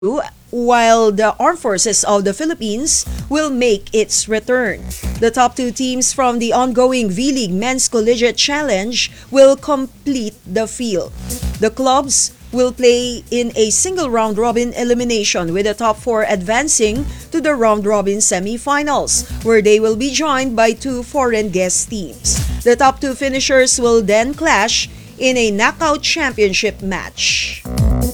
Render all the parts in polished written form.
while the Armed Forces of the Philippines will make its return. The top two teams from the ongoing V-League Men's Collegiate Challenge will complete the field. The clubs will play in a single round-robin elimination with the top four advancing to the round-robin semi-finals, where they will be joined by two foreign guest teams. The top two finishers will then clash in a knockout championship match.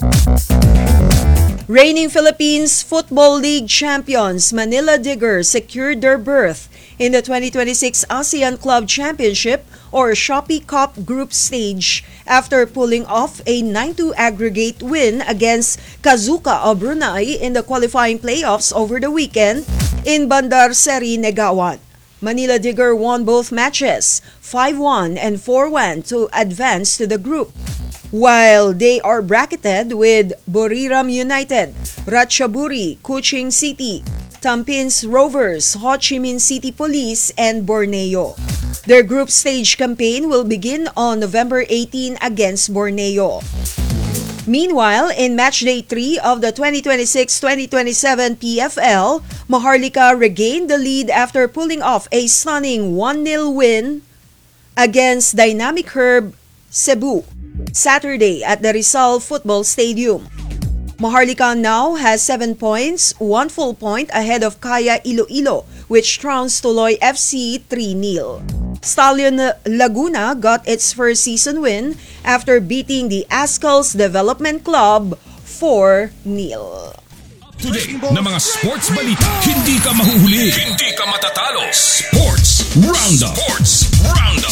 Reigning Philippines Football League champions Manila Diggers secured their berth in the 2026 ASEAN Club Championship or Shopee Cup group stage after pulling off a 9-2 aggregate win against Kazuka of Brunei in the qualifying playoffs over the weekend in Bandar Seri Negawan. Manila Digger won both matches, 5-1 and 4-1 to advance to the group, while they are bracketed with Buriram United, Ratchaburi, Kuching City, Tampines Rovers, Ho Chi Minh City Police, and Borneo. Their group stage campaign will begin on November 18 against Borneo. Meanwhile, in Matchday 3 of the 2026-2027 PFL, Maharlika regained the lead after pulling off a stunning 1-0 win against Dynamic Herb Cebu Saturday at the Rizal Football Stadium. Maharlika now has 7 points, 1 full point ahead of Kaya Iloilo, which trounced Tuloy FC 3-0. Stallion Laguna got its first season win after beating the Ascals Development Club 4-0. Today na mga sports balita, hindi ka mahuhuli, hindi ka matatalo. Sports Roundup. Sports Roundup.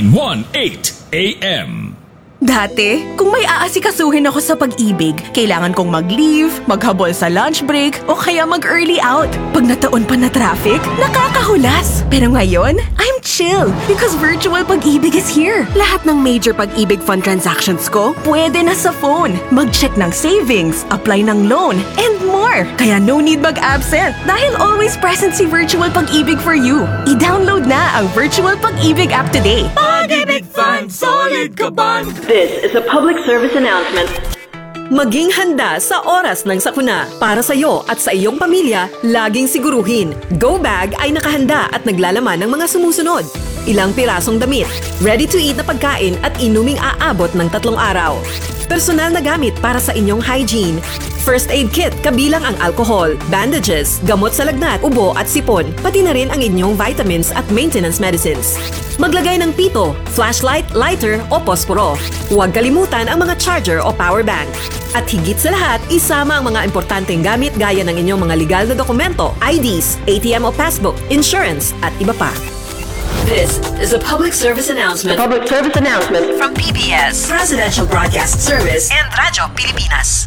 918 AM. Dati, kung may aasikasuhin ako sa pag-ibig, kailangan kong mag-leave, maghabol sa lunch break, o kaya mag-early out. Pag nataon pa na traffic, nakakahulas. Pero ngayon, I'm chill because virtual pag-ibig is here. Lahat ng major pag-ibig fund transactions ko, pwede na sa phone. Mag-check ng savings, apply ng loan, and more. Kaya no need mag-absent dahil always present si Virtual Pag-ibig for you. I-download na ang Virtual Pag-ibig app today. Pag-ibig Fund, solid ka band! This is a public service announcement. Maging handa sa oras ng sakuna. Para sa iyo at sa iyong pamilya, laging siguruhin, Go Bag ay nakahanda at naglalaman ng mga sumusunod. Ilang pirasong damit, ready-to-eat na pagkain at inuming aabot ng 3 araw. Personal na gamit para sa inyong hygiene. First aid kit kabilang ang alcohol, bandages, gamot sa lagnat, ubo at sipon, pati na rin ang inyong vitamins at maintenance medicines. Maglagay ng pito, flashlight, lighter o posporo. Huwag kalimutan ang mga charger o power bank. At higit sa lahat, isama ang mga importanteng gamit gaya ng inyong mga legal na dokumento, IDs, ATM o passbook, insurance at iba pa. This is a public service announcement. Public service announcement From PBS, Presidential Broadcast Service, and Radyo Pilipinas.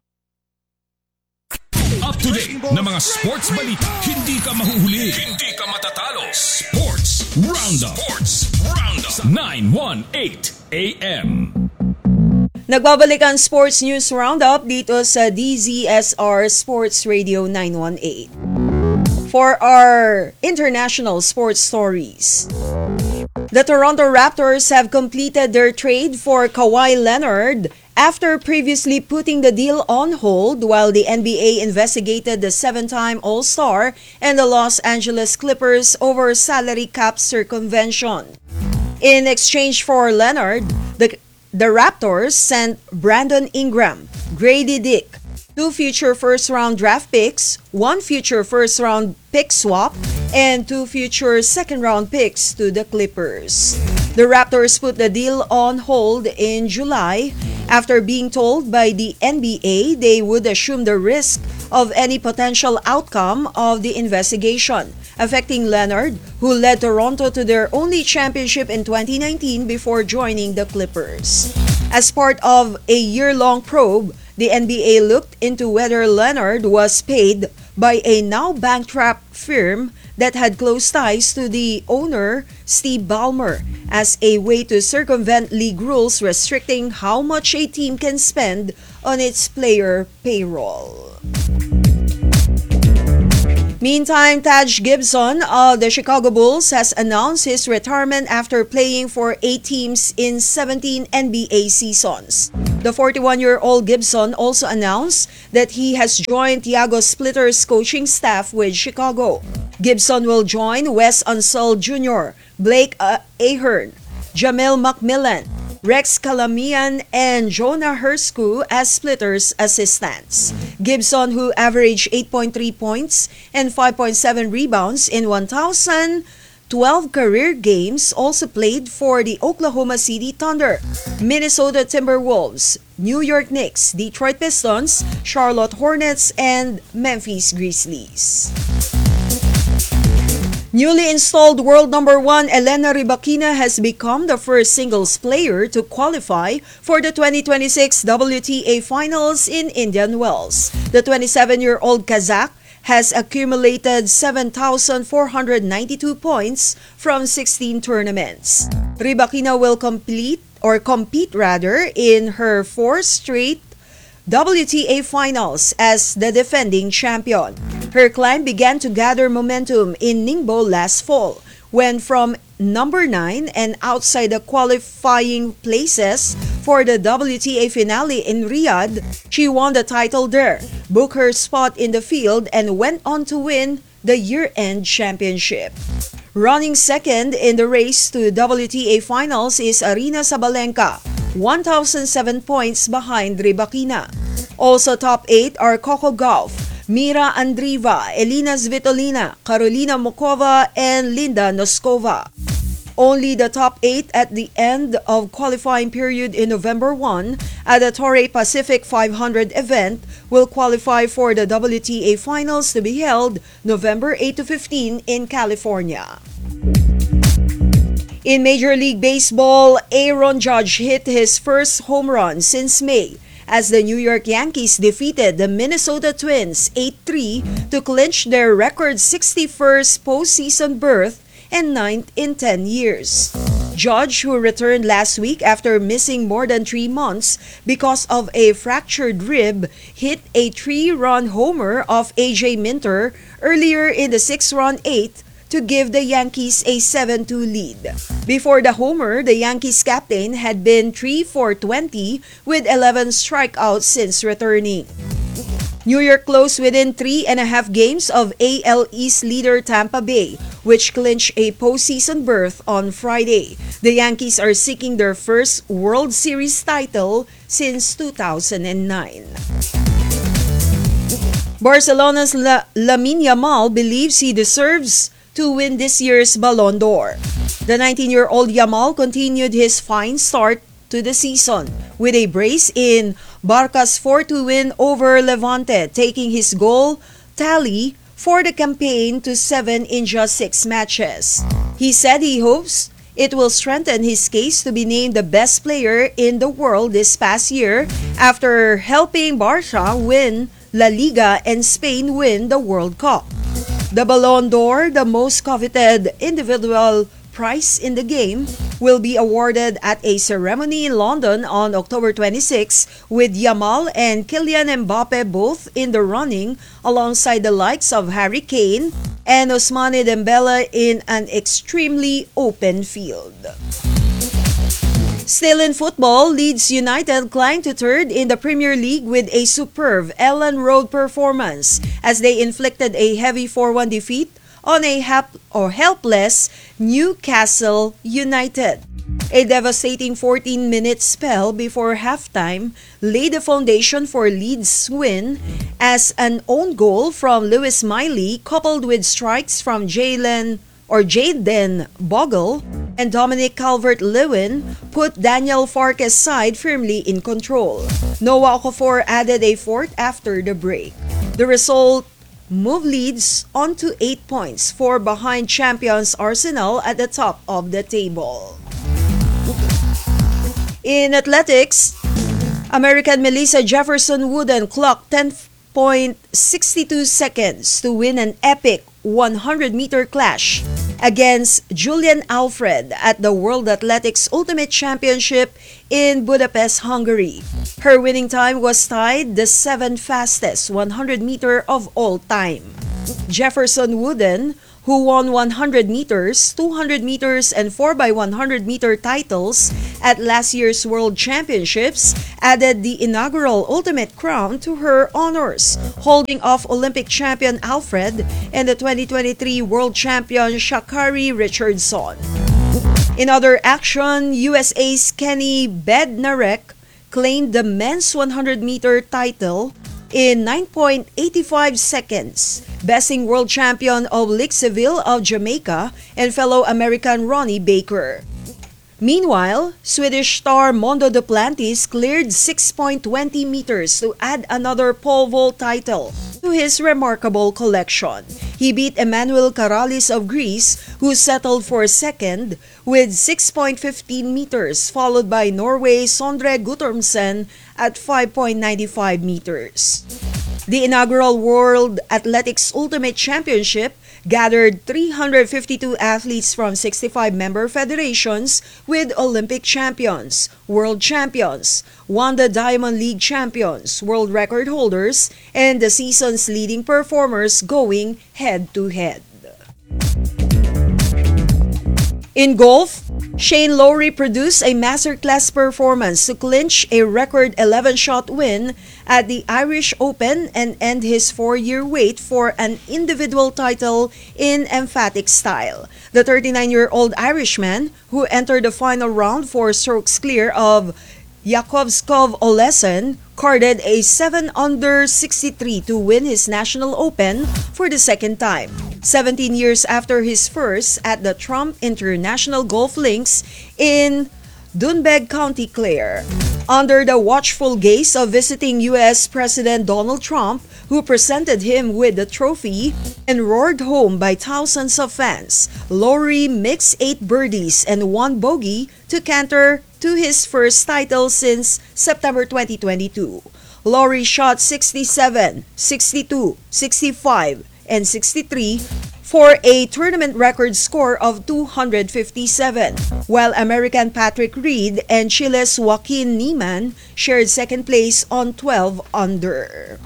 Up to date na mga sports balita, hindi ka mahuhuli, hindi ka matatalo. Sports Roundup. Sports Roundup. 918 AM. Nagbabalik ang Sports News Roundup dito sa DZSR Sports Radio 918. For our international sports stories, the Toronto Raptors have completed their trade for Kawhi Leonard after previously putting the deal on hold while the NBA investigated the 7-time All-Star and the Los Angeles Clippers over salary cap circumvention. In exchange for Leonard, the Raptors sent Brandon Ingram, Grady Dick, 2 future first-round draft picks, 1 future first-round pick swap, and 2 future second-round picks to the Clippers. The Raptors put the deal on hold in July after being told by the NBA they would assume the risk of any potential outcome of the investigation affecting Leonard, who led Toronto to their only championship in 2019 before joining the Clippers. As part of a year-long probe, the NBA looked into whether Leonard was paid by a now bankrupt firm that had close ties to the owner, Steve Ballmer, as a way to circumvent league rules restricting how much a team can spend on its player payroll. Meantime, Taj Gibson of the Chicago Bulls has announced his retirement after playing for 8 teams in 17 NBA seasons. The 41-year-old Gibson also announced that he has joined Thiago Splitter's coaching staff with Chicago. Gibson will join Wes Unseld Jr., Blake Ahern, Jamel McMillan, Rex Kalamian, and Jonah Hersku as Splitter's assistants. Gibson, who averaged 8.3 points and 5.7 rebounds in 1,012 career games, also played for the Oklahoma City Thunder, Minnesota Timberwolves, New York Knicks, Detroit Pistons, Charlotte Hornets, and Memphis Grizzlies. Newly installed world number 1 Elena Rybakina has become the first singles player to qualify for the 2026 WTA Finals in Indian Wells. The 27-year-old Kazakh has accumulated 7,492 points from 16 tournaments. Rybakina will compete in her fourth straight WTA Finals as the defending champion. Her climb began to gather momentum in Ningbo last fall, when from number 9 and outside the qualifying places for the WTA finale in Riyadh, she won the title there, booked her spot in the field, and went on to win the year-end championship. Running second in the race to WTA Finals is Aryna Sabalenka, 1,007 points behind Rybakina. Also top 8 are Coco Gauff, Mira Andreeva, Elina Svitolina, Karolina Mukova, and Linda Noskova. Only the top 8 at the end of qualifying period in November 1 at the Torrey Pacific 500 event will qualify for the WTA Finals to be held November 8 to 15 in California. In Major League Baseball, Aaron Judge hit his first home run since May as the New York Yankees defeated the Minnesota Twins 8-3 to clinch their record 61st postseason berth and 9th in 10 years. Judge, who returned last week after missing more than 3 months because of a fractured rib, hit a 3-run homer off A.J. Minter earlier in the 6-run 8th to give the Yankees a 7-2 lead. Before the homer, the Yankees captain had been 3 for 20 with 11 strikeouts since returning. New York closed within 3.5 games of AL East leader Tampa Bay, which clinched a postseason berth on Friday. The Yankees are seeking their first World Series title since 2009. Barcelona's Lamine Yamal believes he deserves to win this year's Ballon d'Or. The 19-year-old Yamal continued his fine start to the season with a brace in Barca's 4-2 win over Levante, taking his goal tally for the campaign to 7 in just 6 matches. He said he hopes it will strengthen his case to be named the best player in the world this past year after helping Barca win La Liga and Spain win the World Cup. The Ballon d'Or, the most coveted individual prize in the game, will be awarded at a ceremony in London on October 26, with Yamal and Kylian Mbappe both in the running alongside the likes of Harry Kane and Ousmane Dembele in an extremely open field. Still in football, Leeds United climbed to third in the Premier League with a superb Ellen Road performance as they inflicted a heavy 4-1 defeat on a helpless Newcastle United. A devastating 14-minute spell before halftime laid the foundation for Leeds' win as an own goal from Lewis Miley, coupled with strikes from Jayden Bogle and Dominic Calvert-Lewin, put Daniel Farke's side firmly in control. Noah Okafor added a fourth after the break. The result moved Leeds on to 8 points for behind champions Arsenal at the top of the table. In athletics, American Melissa Jefferson Wooden clocked 10.62 seconds to win an epic 100-meter clash against Julian Alfred at the World Athletics Ultimate Championship in Budapest, Hungary. Her winning time was tied the 7th fastest 100-meter of all time. Jefferson Wooden, who won 100 meters, 200 meters, and 4x100 meter titles at last year's World Championships, added the inaugural ultimate crown to her honors, holding off Olympic champion Alfred and the 2023 World Champion Sha'Carri Richardson. In other action, USA's Kenny Bednarek claimed the men's 100-meter title in 9.85 seconds, besting world champion Oblique Seville of Jamaica and fellow American Ronnie Baker. Meanwhile, Swedish star Mondo Duplantis cleared 6.20 meters to add another pole vault title to his remarkable collection. He beat Emmanuel Karalis of Greece, who settled for second with 6.15 meters, followed by Norway's Sondre Guttormsen at 5.95 meters. The inaugural World Athletics Ultimate Championship gathered 352 athletes from 65 member federations with Olympic champions, world champions, Wanda Diamond League champions, world record holders, and the season's leading performers going head-to-head. In golf, Shane Lowry produced a masterclass performance to clinch a record 11-shot win at the Irish Open and end his 4-year wait for an individual title in emphatic style. The 39-year-old Irishman, who entered the final round 4 strokes clear of Yakovskov Olesen, carded a 7-under 63 to win his National Open for the second time, 17 years after his first at the Trump International Golf Links in Dunbeg County, Clare. Under the watchful gaze of visiting U.S. President Donald Trump, who presented him with the trophy and roared home by thousands of fans, Lowry mixed 8 birdies and 1 bogey to canter to his first title since September 2022. Lowry shot 67, 62, 65, and 63 for a tournament record score of 257, while American Patrick Reed and Chile's Joaquin Niemann shared second place on 12 under.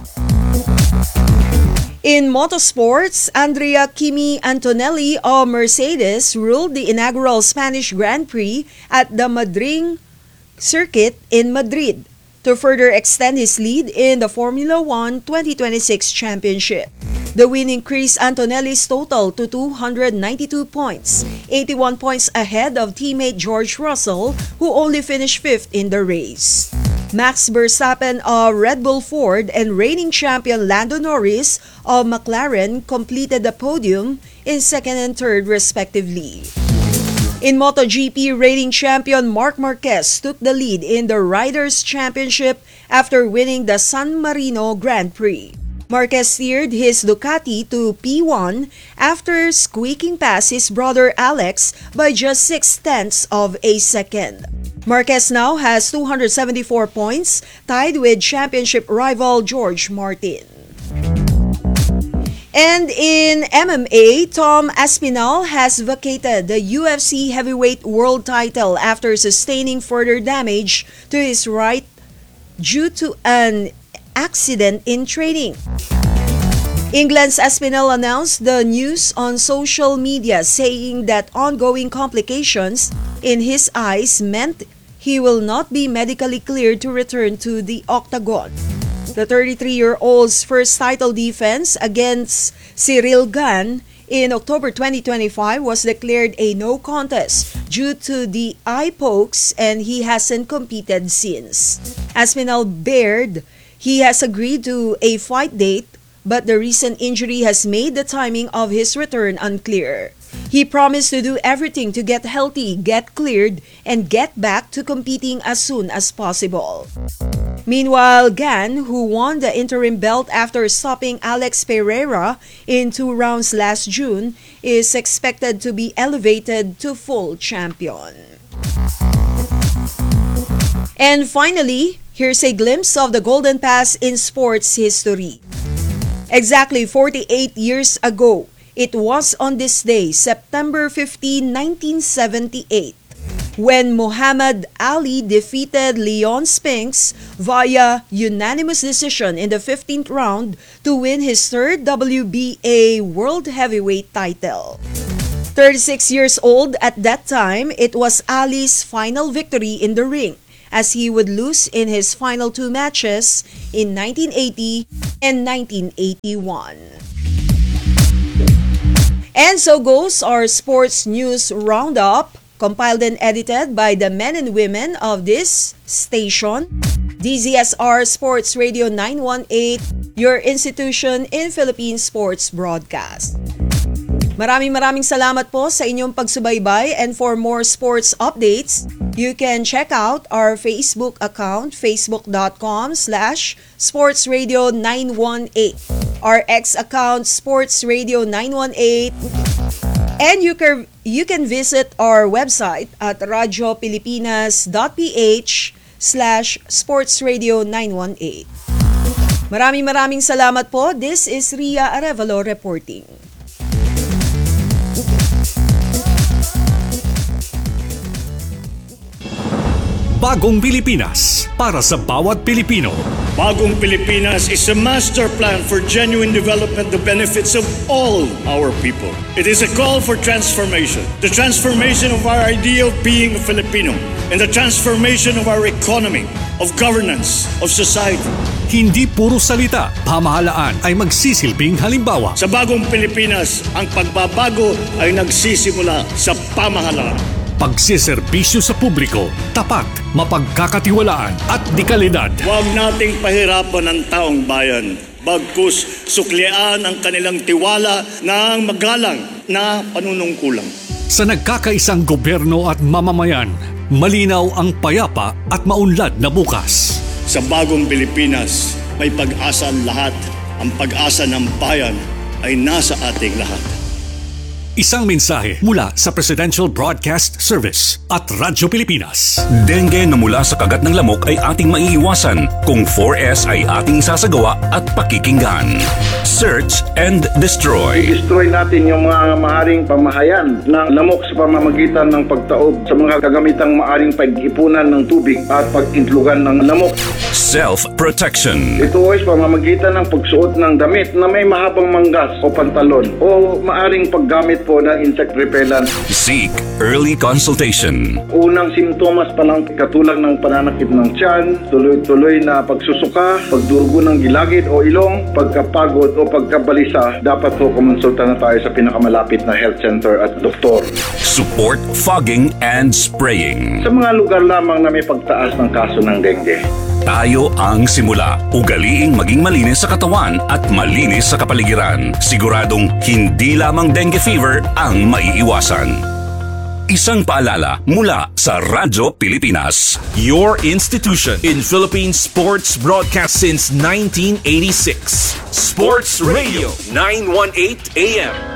In motorsports, Andrea Kimi Antonelli of Mercedes ruled the inaugural Spanish Grand Prix at the Madrid circuit in Madrid to further extend his lead in the Formula One 2026 championship. The win increased Antonelli's total to 292 points, 81 points ahead of teammate George Russell, who only finished 5th in the race. Max Verstappen of Red Bull Ford and reigning champion Lando Norris of McLaren completed the podium in 2nd and 3rd respectively. In MotoGP, reigning champion Marc Marquez took the lead in the Riders' Championship after winning the San Marino Grand Prix. Marquez steered his Ducati to P1 after squeaking past his brother Alex by just 0.6 of a second. Marquez now has 274 points, tied with championship rival George Martin. And in MMA, Tom Aspinall has vacated the UFC heavyweight world title after sustaining further damage to his right due to an accident in training. England's Aspinall announced the news on social media, saying that ongoing complications in his eyes meant he will not be medically cleared to return to the octagon. The 33-year-old's first title defense against Cyril Gane in October 2025 was declared a no contest due to the eye pokes, and he hasn't competed since. Aspinall bared he has agreed to a fight date, but the recent injury has made the timing of his return unclear. He promised to do everything to get healthy, get cleared, and get back to competing as soon as possible. Meanwhile, Gane, who won the interim belt after stopping Alex Pereira in 2 rounds last June, is expected to be elevated to full champion. And finally, here's a glimpse of the Golden Pass in sports history. Exactly 48 years ago, it was on this day, September 15, 1978, when Muhammad Ali defeated Leon Spinks via unanimous decision in the 15th round to win his third WBA World Heavyweight title. 36 years old at that time, it was Ali's final victory in the ring, as he would lose in his final two matches in 1980 and 1981. And so goes our sports news roundup, compiled and edited by the men and women of this station, DZSR Sports Radio 918, your institution in Philippine sports broadcast. Maraming salamat po sa inyong pagsubaybay, and for more sports updates, you can check out our Facebook account, facebook.com/sportsradio918, our X account, sportsradio918, and you can visit our website at radiopilipinas.ph/sportsradio918. Maraming salamat po. This is Ria Arevalo reporting. Bagong Pilipinas para sa bawat Pilipino. Bagong Pilipinas is a master plan for genuine development that benefits of all our people. It is a call for transformation. The transformation of our idea of being a Filipino and the transformation of our economy, of governance, of society. Hindi puro salita, pamahalaan ay magsisilbing halimbawa. Sa Bagong Pilipinas, ang pagbabago ay nagsisimula sa pamahalaan. Pagsiserbisyo sa publiko, tapat, mapagkakatiwalaan at dekalidad. Huwag nating pahirapan ang taong bayan. Bagkus suklian ang kanilang tiwala ng magalang na panunungkulan. Sa nagkakaisang gobyerno at mamamayan, malinaw ang payapa at maunlad na bukas. Sa Bagong Pilipinas, may pag-asa ang lahat. Ang pag-asa ng bayan ay nasa ating lahat. Isang mensahe mula sa Presidential Broadcast Service at Radyo Pilipinas. Dengue na mula sa kagat ng lamok ay ating maiiwasan kung 4S ay ating isasagawa at pakikinggan. Search and destroy. Destroy natin yung mga maaring pamahayan ng lamok sa pamamagitan ng pagtaob sa mga kagamitang maaring pag-ipunan ng tubig at pag-intlugan ng lamok. Self-protection. Ito ay pamamagitan ng pagsuot ng damit na may mahabang manggas o pantalon o maaring paggamit po ng insect repellent. Seek early consultation. Unang simptomas pa lang katulad ng pananakit ng tiyan, tuloy-tuloy na pagsusuka, pagdurugo ng gilagid o ilong, pagkapagod o pagkabalisa, dapat po kumonsulta na tayo sa pinakamalapit na health center at doktor. Support fogging and spraying. Sa mga lugar lamang na may pagtaas ng kaso ng dengue, tayo ang simula. Ugaliing maging malinis sa katawan at malinis sa kapaligiran. Siguradong hindi lamang dengue fever ang maiiwasan. Isang paalala mula sa Radyo Pilipinas. Your institution in Philippine sports broadcast since 1986. Sports Radio 918 AM.